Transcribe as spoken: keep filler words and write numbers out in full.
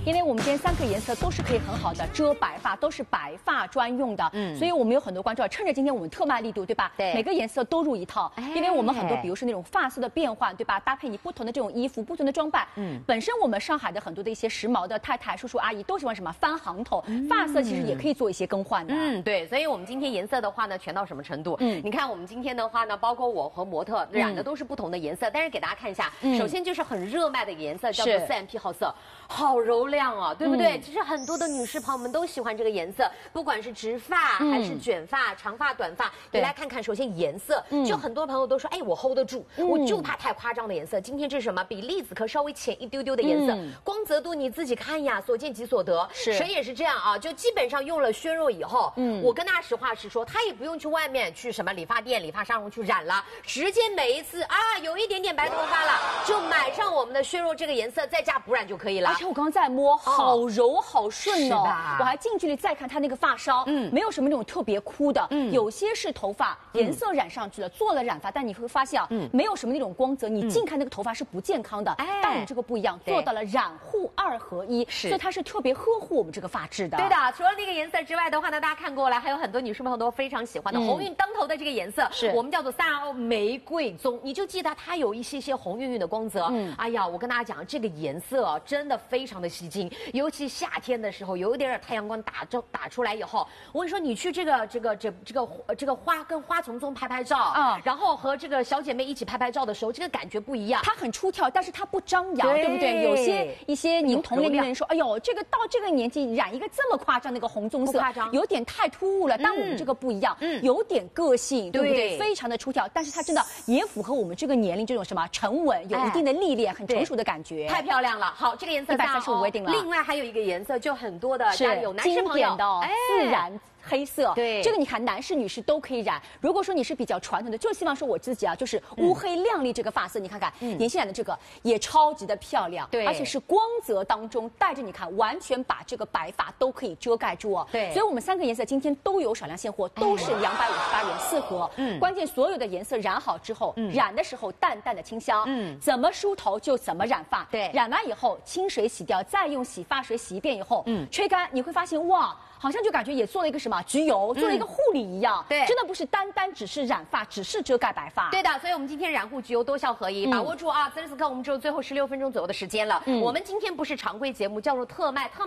因为我们今天三个颜色都是可以很好的遮白发，都是白发专用的。嗯，所以我们有很多观众啊，趁着今天我们特卖力度，对吧？ 对， 每个颜色都入一套。因为我们很多，比如说那种发色的变换，对吧？搭配你不同的这种衣服、不同的装扮。嗯，本身我们上海的很多的一些时髦的太太、叔叔阿姨都喜欢什么翻行头，嗯、发色其实也可以做一些更换的。 嗯，对。所以我们今天颜色的话呢，全到什么程度？嗯，你看我们今天的话呢，包括我和模特染的都是不同的颜色，嗯、但是给大家看一下，嗯、首先就是很热卖的颜色，叫做四 M P 号色，好柔亮啊，对不对？嗯、其实很多的女士朋友们都喜欢这个颜色，不管是直发、嗯、还是卷发、长发、短发，给大家看看。首先颜色，嗯、就很多朋友都说，哎，我 hold 得住，嗯、我就怕太夸张的颜色。今天这是什么？比栗子壳稍微浅一丢丢的颜色，嗯、光泽度你自己看呀，所见即所得。是，谁也是这样啊，就基本上用了削弱以后，嗯，我跟大家实话实说，他也不用去外面去什么理发店、理发沙龙去染了，直接每一次啊有一点点白头发了，就买上我们的削弱这个颜色，再加补染就可以了。 而且我刚刚在摸，好柔好顺哦， 哦我还近距离再看它那个发梢，嗯，没有什么那种特别枯的，嗯，有些是头发颜色染上去了，做了染发，但你会发现啊，嗯，没有什么那种光泽，你近看那个头发是不健康的，哎，但我们这个不一样，做到了染护二合一，所以它是特别呵护我们这个发质的。 对的，除了那个颜色之外的话呢，大家看过来，还有很多女士朋友都非常喜欢的红晕当头的这个颜色，是我们叫做三 R O 玫瑰棕，你就记得它有一些些红晕晕的光泽。嗯，哎呀，我跟大家讲，这个颜色啊，真的非常的吸睛，尤其夏天的时候，有一点点太阳光打中打出来以后，我跟你说，你去这个这个这这个这个花跟花丛中拍拍照啊，然后和这个小姐妹一起拍拍照的时候，这个感觉不一样。 它很出挑，但是它不张扬，对, 对不对？有些一些您同龄的人说，哎呦，这个到这个年纪染一个这么夸张那个红棕色，有点太突兀了。但我们这个不一样，嗯，有点个性，对不对？非常的出挑，但是它真的也符合我们这个年龄这种什么沉稳，有一定的历练，很成熟的感觉， 太漂亮了。好，这个颜色一百三十五为定了。 另外还有一个颜色，就很多的家里有男士朋友的自然黑色， 对， 这个你看男士女士都可以染。如果说你是比较传统的，就希望说我自己啊，就是乌黑亮丽这个发色，嗯、你看看年轻染的这个也超级的漂亮，对，而且是光泽当中带着你看，完全把这个白发都可以遮盖住哦。对，所以我们三个颜色今天都有少量现货，都是两百五十八元四盒。嗯，关键所有的颜色染好之后，嗯、染的时候淡淡的清香，嗯，怎么梳头就怎么染发。对，染完以后清水洗掉，再用洗发水洗一遍以后，嗯，吹干，你会发现哇。好像就感觉也做了一个什么焗油，做了一个护理一样，对，真的不是单单只是染发，只是遮盖白发。 对的，所以我们今天染护焗油多效合一，把握住啊！此时此刻我们只有最后十六分钟左右的时间了，嗯、我们今天不是常规节目，叫做特卖特。